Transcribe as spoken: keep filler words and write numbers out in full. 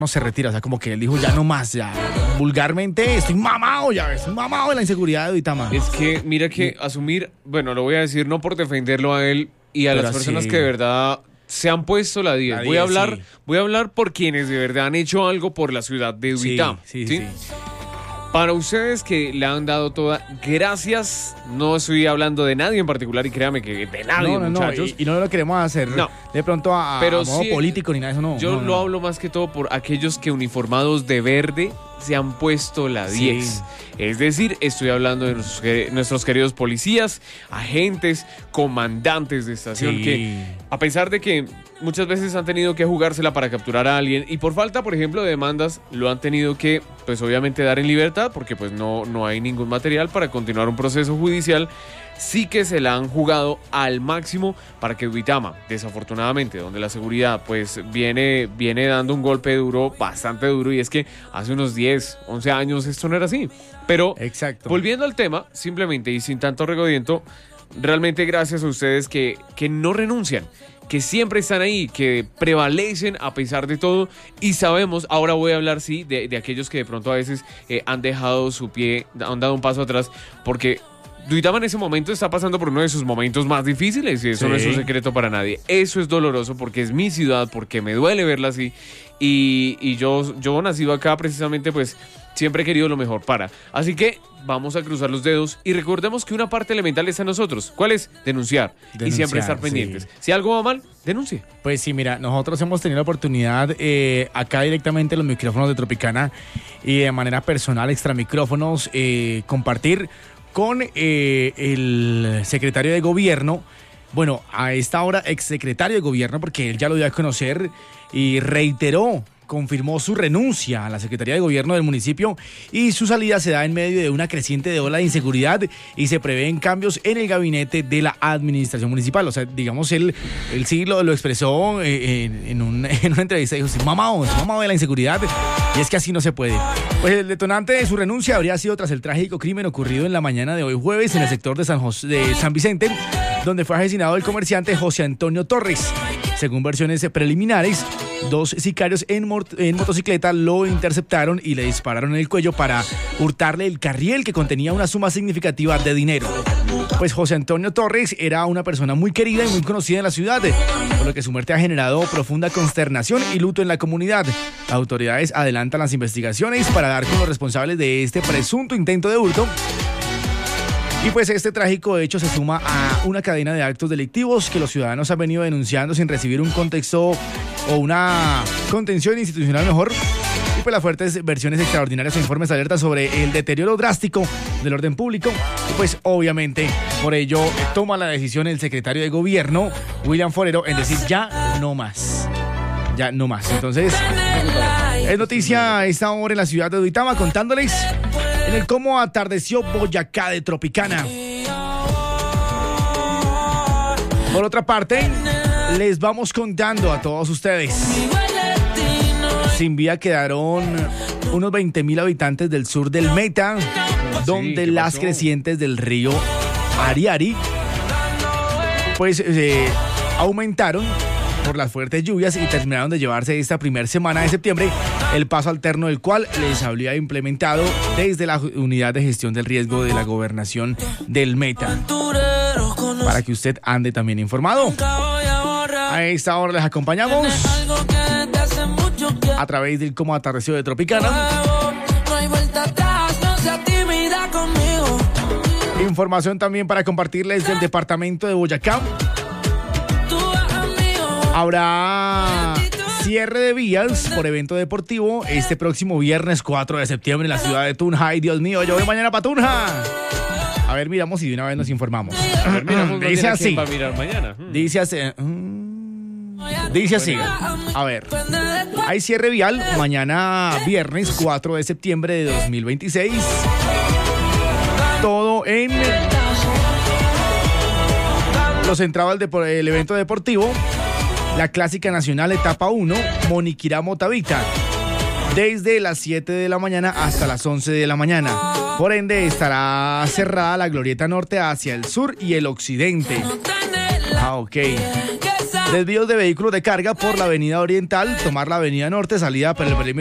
no se retira, o sea, como que él dijo ya no más, ya vulgarmente estoy mamado, ya estoy mamado de la inseguridad de Duitama. Es que mira que asumir, bueno, lo voy a decir no por defenderlo a él y a Pero las personas sí. que de verdad se han puesto la diez. La Voy a diez, hablar, sí. voy a hablar por quienes de verdad han hecho algo por la ciudad de Duitama. Sí, sí, ¿sí? sí. Para ustedes que le han dado toda, gracias. No estoy hablando de nadie en particular y créame que de nadie, No, no, no, muchachos. y, y no lo queremos hacer No. de pronto a, a Pero modo sí, político ni nada de eso, no. Yo no, lo no. hablo más que todo por aquellos que uniformados de verde se han puesto la diez. Sí. Es decir, estoy hablando de nuestros, nuestros queridos policías, agentes, comandantes de estación Sí. que, a pesar de que muchas veces han tenido que jugársela para capturar a alguien y por falta, por ejemplo, de demandas, lo han tenido que, pues obviamente, dar en libertad porque pues no, no hay ningún material para continuar un proceso judicial. Sí que se la han jugado al máximo para que Duitama, desafortunadamente, donde la seguridad pues viene, viene dando un golpe duro, bastante duro, y es que hace unos diez, once años esto no era así. Pero Exacto. volviendo al tema, simplemente y sin tanto regodiento, realmente gracias a ustedes que, que no renuncian, que siempre están ahí, que prevalecen a pesar de todo. Y sabemos, ahora voy a hablar, sí, de, de aquellos que de pronto a veces eh, han dejado su pie, han dado un paso atrás, porque Duitama en ese momento está pasando por uno de sus momentos más difíciles y eso Sí. no es un secreto para nadie. Eso es doloroso porque es mi ciudad, porque me duele verla así. Y, y yo, yo nacido acá precisamente, pues siempre he querido lo mejor para. Así que vamos a cruzar los dedos y recordemos que una parte elemental está en nosotros. ¿Cuál es? Denunciar. Denunciar, y siempre estar sí. pendientes. Si algo va mal, denuncie. Pues sí, mira, nosotros hemos tenido la oportunidad eh, acá directamente en los micrófonos de Tropicana y de manera personal, extra micrófonos, eh, compartir con eh, el secretario de gobierno, bueno, a esta hora exsecretario de gobierno, porque él ya lo dio a conocer y reiteró, confirmó su renuncia a la Secretaría de Gobierno del municipio y su salida se da en medio de una creciente ola de inseguridad y se prevén cambios en el gabinete de la administración municipal. O sea, digamos, él, él sí lo, lo expresó eh, en, en, un, en una entrevista, dijo, estoy mamado, estoy mamado de la inseguridad y es que así no se puede. Pues el detonante de su renuncia habría sido tras el trágico crimen ocurrido en la mañana de hoy jueves en el sector de San, José, de San Vicente, donde fue asesinado el comerciante José Antonio Torres. Según versiones preliminares, dos sicarios en, mot- en motocicleta lo interceptaron y le dispararon en el cuello para hurtarle el carriel que contenía una suma significativa de dinero. Pues José Antonio Torres era una persona muy querida y muy conocida en la ciudad, por lo que su muerte ha generado profunda consternación y luto en la comunidad. Las autoridades adelantan las investigaciones para dar con los responsables de este presunto intento de hurto. Y pues este trágico hecho se suma a una cadena de actos delictivos que los ciudadanos han venido denunciando sin recibir un contexto o una contención institucional mejor. Y pues las fuertes versiones extraordinarias e informes alertan sobre el deterioro drástico del orden público. Y pues obviamente por ello eh, toma la decisión el secretario de gobierno, William Forero, en decir ya no más. Ya no más. Entonces, es noticia a esta hora en la ciudad de Duitama contándoles en el cómo atardeció Boyacá de Tropicana. Por otra parte, les vamos contando a todos ustedes. Sin vida quedaron unos veinte mil habitantes del sur del Meta, donde ¿qué las pasó? crecientes del río Ariari pues eh, aumentaron por las fuertes lluvias y terminaron de llevarse esta primera semana de septiembre el paso alterno del cual les habría implementado desde la unidad de gestión del riesgo de la gobernación del Meta, para que usted ande también informado. A esta hora les acompañamos a través del Cómo Atardeció de Tropicana. Información también para compartirles del departamento de Boyacá. Habrá cierre de vías por evento deportivo este próximo viernes cuatro de septiembre en la ciudad de Tunja. Ay, Dios mío, yo voy mañana para Tunja. A ver, miramos y de una vez nos informamos. A ver, miramos Dice mañana así. quién va a mirar mañana. Hmm. Dice así. mm, Dice así. A ver. Hay cierre vial mañana viernes cuatro de septiembre de dos mil veintiséis. Todo en lo centrado al depor- el evento deportivo. La Clásica Nacional Etapa uno, Moniquirá Motavita, desde las siete de la mañana hasta las once de la mañana. Por ende, estará cerrada la glorieta norte hacia el sur y el occidente. Ah, ok. Desvíos de vehículos de carga por la avenida Oriental, tomar la avenida Norte, salida por el perímetro